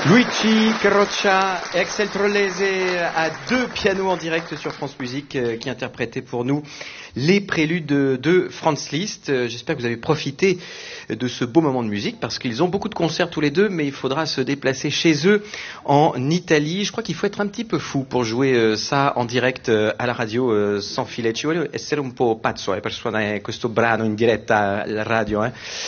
Luigi Carroccia et Axel Trollese à deux pianos en direct sur France Musique qui interprétaient pour nous les préludes de Franz Liszt. J'espère que vous avez profité de ce beau moment de musique parce qu'ils ont beaucoup de concerts tous les deux, mais il faudra se déplacer chez eux en Italie. Je crois qu'il faut être un petit peu fou pour jouer ça en direct à la radio sans filet. Ci voglio essere un po' pazzo per suonare questo brano in diretta alla radio.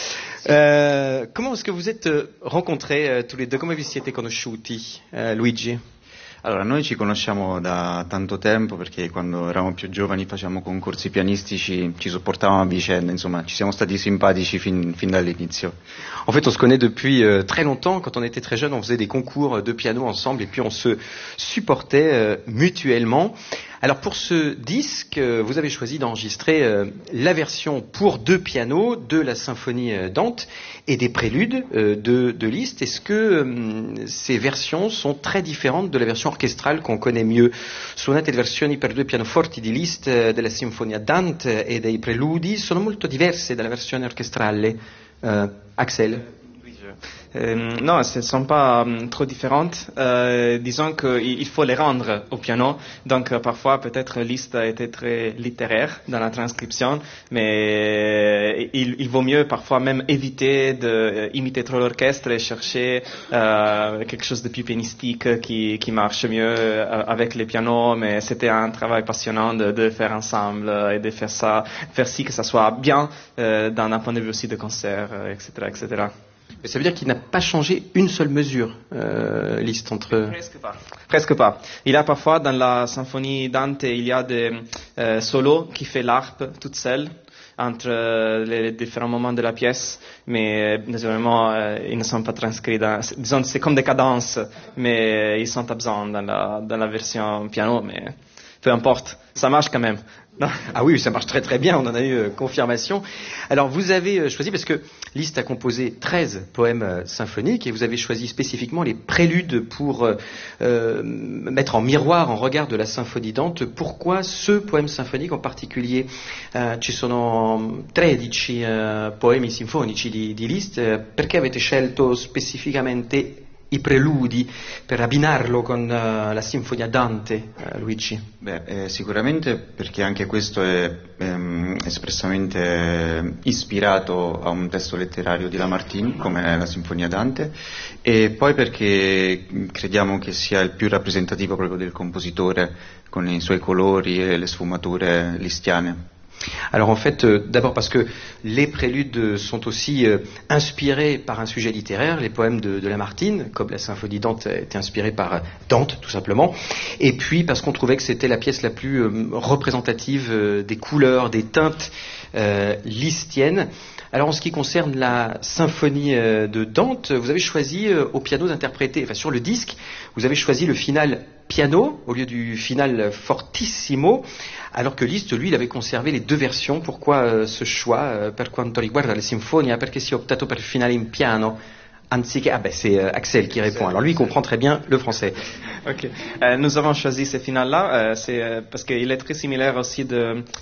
Comment est-ce que vous êtes rencontrés tous les deux? Come vi siete conosciuti, Luigi? Allora, noi ci conosciamo da tanto tempo perché quando eravamo più giovani facevamo concorsi pianistici, ci sopportavamo a vicenda, insomma, ci siamo stati simpatici fin dall'inizio. En fait, on se connaît depuis très longtemps. Quand on était très jeune, on faisait des concours de piano ensemble et puis on se supportait mutuellement. Alors pour ce disque, vous avez choisi d'enregistrer la version pour deux pianos de la symphonie Dante et des préludes de Liszt. Est-ce que ces versions sont très différentes de la version orchestrale qu'on connaît mieux? Suonate le versioni per due pianoforti di Liszt della Sinfonia Dante e dei preludi sono molto diverse dalla versione orchestrale. Axel? Non, elles ne sont pas trop différentes. Disons qu'il faut les rendre au piano. Donc parfois, peut-être Liszt a été très littéraire dans la transcription, mais il vaut mieux parfois même éviter d'imiter trop l'orchestre et chercher quelque chose de plus pianistique qui marche mieux avec les pianos. Mais c'était un travail passionnant de faire ensemble et de faire si que ça soit bien d'un point de vue aussi de concert, etc., etc. Mais ça veut dire qu'il n'a pas changé une seule mesure, Liszt, entre... Presque pas. Il y a parfois dans la symphonie Dante, il y a des solos qui fait l'harpe toute seule entre les différents moments de la pièce, mais naturellement ils ne sont pas transcrits. Disons, c'est comme des cadences, mais ils sont absents dans la version piano, mais peu importe, ça marche quand même. Non. Ah oui, ça marche très très bien, on en a eu confirmation. Alors vous avez choisi, parce que Liszt a composé 13 poèmes symphoniques et vous avez choisi spécifiquement les préludes pour mettre en miroir, en regard de la symphonie Dante. Pourquoi ce poème symphonique en particulier? Ci sono 13 poemi sinfonici di Liszt, perché avete scelto specificamente i preludi per abbinarlo con la Sinfonia Dante, Luigi? Sicuramente perché anche questo è espressamente ispirato a un testo letterario di Lamartine, come la Sinfonia Dante, e poi perché crediamo che sia il più rappresentativo proprio del compositore, con i suoi colori e le sfumature lisztiane. Alors en fait, d'abord parce que les préludes sont aussi inspirés par un sujet littéraire, les poèmes de Lamartine, comme la symphonie Dante était inspirée par Dante tout simplement, et puis parce qu'on trouvait que c'était la pièce la plus représentative des couleurs, des teintes lisztiennes. Alors en ce qui concerne la symphonie de Dante, vous avez choisi au piano d'interpréter, enfin sur le disque, vous avez choisi le final piano au lieu du final fortissimo, alors que Liszt, lui, il avait conservé les deux versions. Pourquoi ce choix per quanto riguarda la sinfonia? Perché si è optato per il finale in piano anziché... Ah ben c'est Axel qui répond. Alors lui, il comprend très bien le français. Ok. Nous avons choisi ce final-là, c'est parce qu'il est très similaire aussi de